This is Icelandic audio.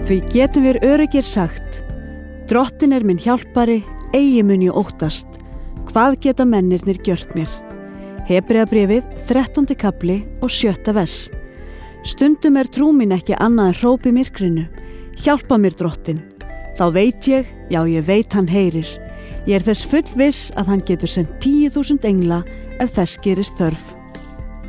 Því getum við öruggir sagt: Drottinn er minn hjálpari, eigi mun ég óttast. Hvað geta mennirnir gjört mér? Hebreabréfið, 13. kapli og 7. vers. Stundum er trú mín ekki annað en hróp í myrkrinu: Hjálpa mér, Drottinn. Þá veit ég, já ég veit hann heyrir. Ég er þess fullviss að hann getur sendt 10.000 engla ef þess gerist þörf.